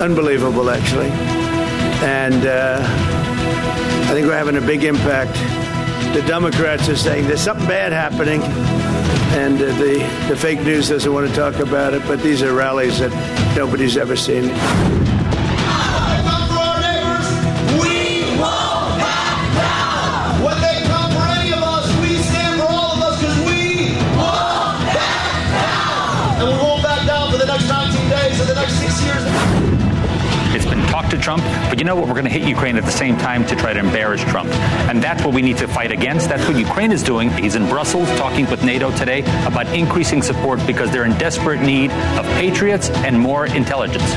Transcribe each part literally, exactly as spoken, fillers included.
unbelievable, actually. And uh, I think we're having a big impact. The Democrats are saying there's something bad happening, and uh, the, the fake news doesn't want to talk about it, but these are rallies that nobody's ever seen. It's been talk to Trump, but you know what? We're going to hit Ukraine at the same time to try to embarrass Trump. And that's what we need to fight against. That's what Ukraine is doing. He's in Brussels talking with NATO today about increasing support because they're in desperate need of patriots and more intelligence.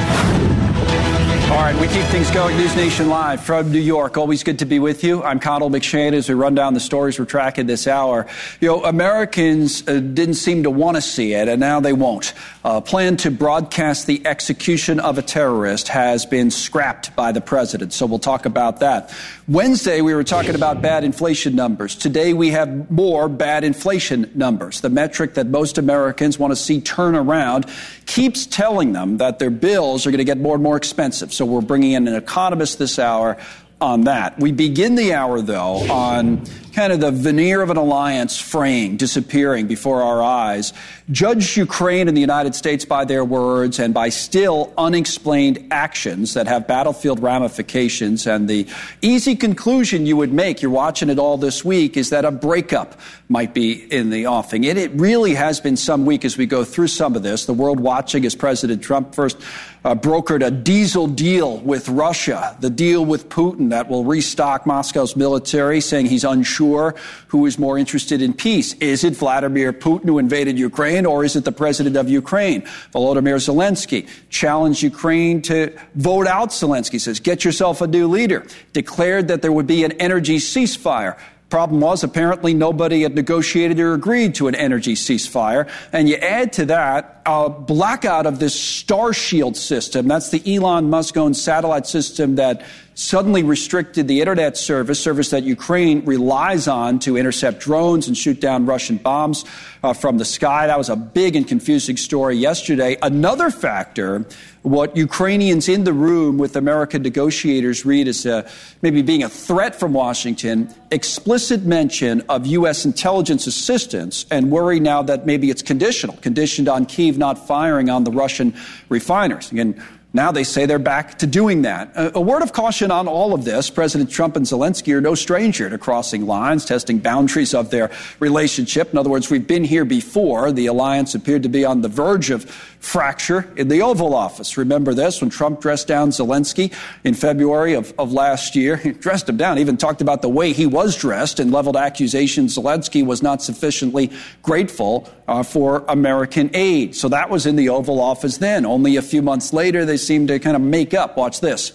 All right, we keep things going. News Nation Live from New York. Always good to be with you. I'm Connell McShane as we run down the stories we're tracking this hour. You know, Americans uh, didn't seem to want to see it, and now they won't. A plan to broadcast the execution of a terrorist has been scrapped by the president, so we'll talk about that. Wednesday, we were talking about bad inflation numbers. Today, we have more bad inflation numbers. The metric that most Americans want to see turn around keeps telling them that their bills are going to get more and more expensive. So we're bringing in an economist this hour on that. We begin the hour, though, on kind of the veneer of an alliance fraying, disappearing before our eyes. Judge Ukraine and the United States by their words and by still unexplained actions that have battlefield ramifications. And the easy conclusion you would make, you're watching it all this week, is that a breakup might be in the offing. And it really has been some week as we go through some of this. The world watching as President Trump first uh, brokered a diesel deal with Russia, the deal with Putin that will restock Moscow's military, saying he's unsure who is more interested in peace. Is it Vladimir Putin who invaded Ukraine, or is it the president of Ukraine, Volodymyr Zelensky? Challenged Ukraine to vote out Zelensky, says, get yourself a new leader. Declared that there would be an energy ceasefire. Problem was, apparently nobody had negotiated or agreed to an energy ceasefire. And you add to that a blackout of this Starshield system. That's the Elon Musk-owned satellite system that suddenly restricted the internet service, service that Ukraine relies on to intercept drones and shoot down Russian bombs uh, from the sky. That was a big and confusing story yesterday. Another factor, what Ukrainians in the room with American negotiators read as a, maybe being a threat from Washington, explicit mention of U S intelligence assistance, and worry now that maybe it's conditional, conditioned on Kyiv not firing on the Russian refiners. Again, now they say they're back to doing that. A, a word of caution on all of this. President Trump and Zelensky are no stranger to crossing lines, testing boundaries of their relationship. In other words, we've been here before. The alliance appeared to be on the verge of fracture in the Oval Office. Remember this, when Trump dressed down Zelensky in February of, of last year. He dressed him down, even talked about the way he was dressed and leveled accusations Zelensky was not sufficiently grateful uh, for American aid. So that was in the Oval Office then. Only a few months later, they seemed to kind of make up. Watch this.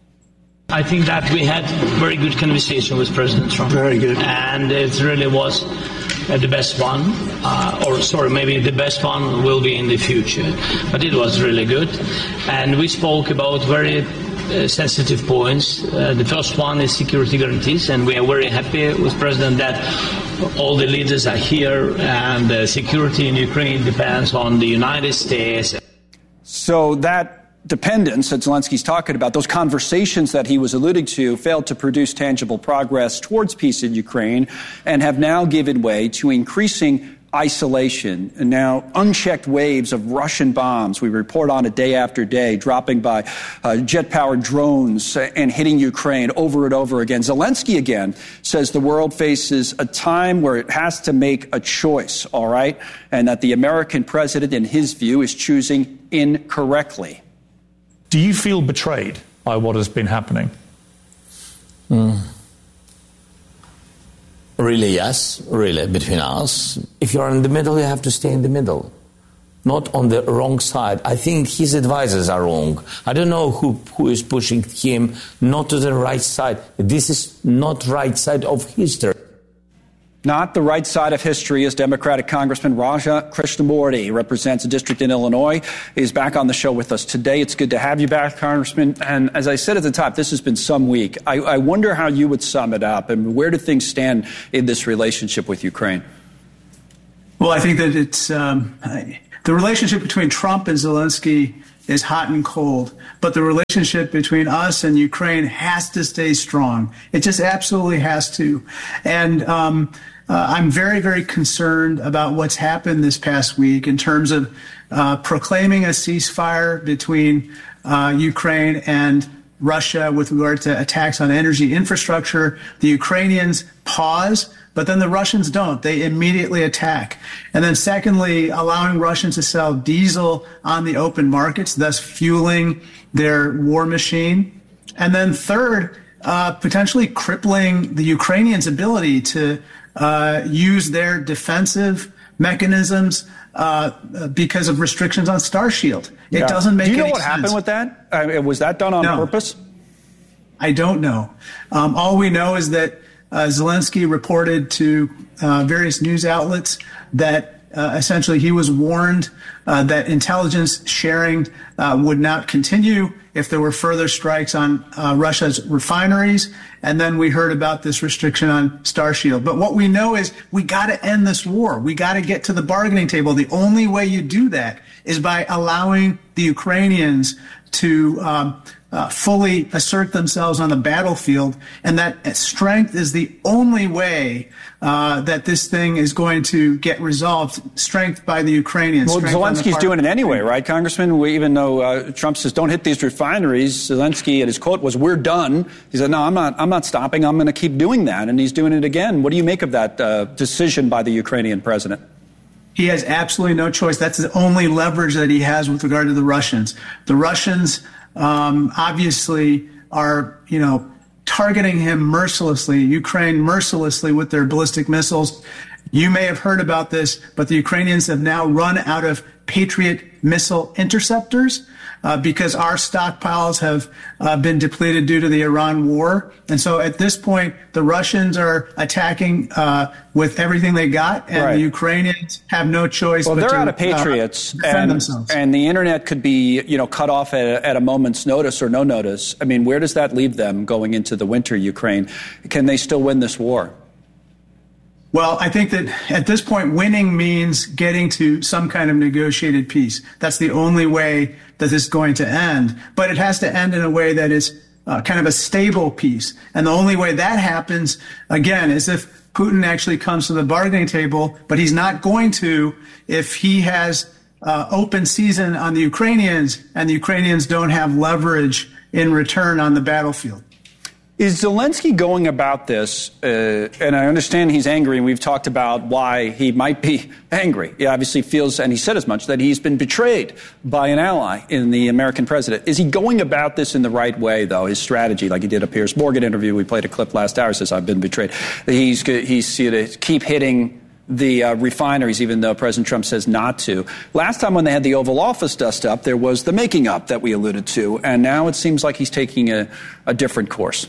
I think that we had very good conversation with President Trump. Very good. And it really was uh, the best one, uh, or sorry, maybe the best one will be in the future. But it was really good. And we spoke about very uh, sensitive points. Uh, the first one is security guarantees, and we are very happy with President that all the leaders are here, and the security in Ukraine depends on the United States. So that dependence that Zelensky's talking about, those conversations that he was alluding to, failed to produce tangible progress towards peace in Ukraine and have now given way to increasing isolation and now unchecked waves of Russian bombs. We report on it day after day, dropping by uh, jet-powered drones and hitting Ukraine over and over again. Zelensky, again, says the world faces a time where it has to make a choice, all right, and that the American president, in his view, is choosing incorrectly. Do you feel betrayed by what has been happening? Mm. Really, yes, really, between us. If you're in the middle, you have to stay in the middle, not on the wrong side. I think his advisors are wrong. I don't know who, who is pushing him not to the right side. This is not right side of history. Not the right side of history, as Democratic Congressman Raja Krishnamurti, represents a district in Illinois, is back on the show with us today. It's good to have you back, Congressman. And as I said at the top, this has been some week. I, I wonder how you would sum it up, and where do things stand in this relationship with Ukraine? Well, I think that it's um, the relationship between Trump and Zelensky is hot and cold, but the relationship between us and Ukraine has to stay strong. It just absolutely has to. And um, uh, I'm very, very concerned about what's happened this past week in terms of uh, proclaiming a ceasefire between uh, Ukraine and Russia with regard to attacks on energy infrastructure. The Ukrainians pause, but then the Russians don't. They immediately attack. And then secondly, allowing Russians to sell diesel on the open markets, thus fueling their war machine. And then third, uh, potentially crippling the Ukrainians' ability to uh, use their defensive mechanisms uh, because of restrictions on Starshield. It yeah. doesn't make any sense. Do you know what sense. happened with that? I mean, was that done on no. purpose? I don't know. Um, all we know is that Uh, Zelensky reported to uh, various news outlets that uh, essentially he was warned uh, that intelligence sharing uh, would not continue if there were further strikes on uh, Russia's refineries. And then we heard about this restriction on Starshield. But what we know is we got to end this war. We got to get to the bargaining table. The only way you do that is by allowing the Ukrainians to um, Uh, fully assert themselves on the battlefield, and that strength is the only way uh, that this thing is going to get resolved. Strength by the Ukrainians. Well, Zelensky's doing it anyway, right, Congressman? We, even though uh, Trump says don't hit these refineries, Zelensky at his quote was "We're done." He said, "No, I'm not. I'm not stopping. I'm going to keep doing that," and he's doing it again. What do you make of that uh, decision by the Ukrainian president? He has absolutely no choice. That's the only leverage that he has with regard to the Russians. The Russians. Um, obviously are, you know, targeting him mercilessly, Ukraine mercilessly with their ballistic missiles. You may have heard about this, but the Ukrainians have now run out of Patriot missile interceptors uh, because our stockpiles have uh, been depleted due to the Iran war. And so at this point, the Russians are attacking uh, with everything they got, and right. the Ukrainians have no choice well, but they're to out of Patriots, uh, defend and, themselves. And the internet could be, you know, cut off at, at a moment's notice or no notice. I mean, where does that leave them going into the winter, Ukraine? Can they still win this war? Well, I think that at this point, winning means getting to some kind of negotiated peace. That's the only way that this is going to end. But it has to end in a way that is uh, kind of a stable peace. And the only way that happens, again, is if Putin actually comes to the bargaining table. But he's not going to if he has uh, open season on the Ukrainians and the Ukrainians don't have leverage in return on the battlefield. Is Zelensky going about this, uh, and I understand he's angry, and we've talked about why he might be angry. He obviously feels, and he said as much, that he's been betrayed by an ally in the American president. Is he going about this in the right way, though, his strategy, like he did a Piers Morgan interview? We played a clip last hour, says, I've been betrayed. He's, he's you know, keep hitting the uh, refineries, even though President Trump says not to. Last time when they had the Oval Office dust up, there was the making up that we alluded to, and now it seems like he's taking a, a different course.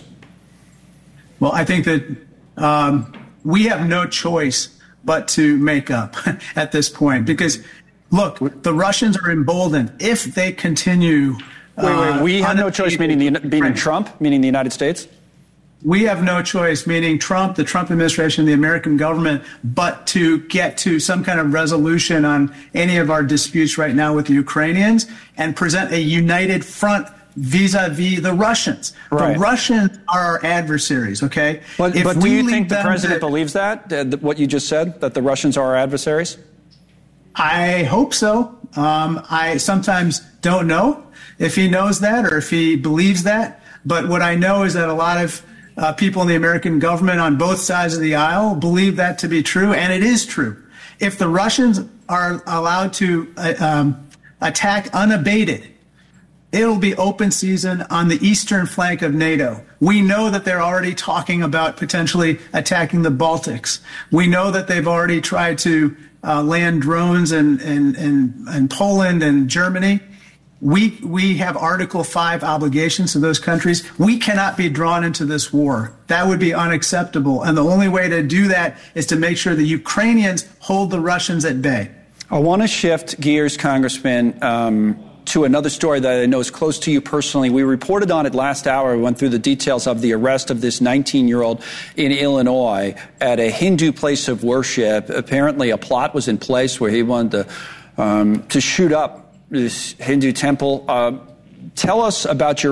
Well, I think that um, we have no choice but to make up at this point because, look, the Russians are emboldened if they continue. Wait, wait, we uh, have no choice, meaning the, meaning Trump, meaning the United States? We have no choice, meaning Trump, the Trump administration, the American government, but to get to some kind of resolution on any of our disputes right now with the Ukrainians and present a united front vis-a-vis the Russians. Right. The Russians are our adversaries, okay? But, but do you think the president to, believes that, uh, what you just said, that the Russians are our adversaries? I hope so. Um, I sometimes don't know if he knows that or if he believes that. But what I know is that a lot of uh, people in the American government on both sides of the aisle believe that to be true, and it is true. If the Russians are allowed to uh, um, attack unabated, it'll be open season on the eastern flank of NATO. We know that they're already talking about potentially attacking the Baltics. We know that they've already tried to uh, land drones in, in, in, in Poland and Germany. We, we have Article five obligations to those countries. We cannot be drawn into this war. That would be unacceptable. And the only way to do that is to make sure the Ukrainians hold the Russians at bay. I want to shift gears, Congressman, um, to another story that I know is close to you personally. We reported on it last hour. We went through the details of the arrest of this nineteen-year-old in Illinois at a Hindu place of worship. Apparently a plot was in place where he wanted to, um, to shoot up this Hindu temple. Uh, tell us about your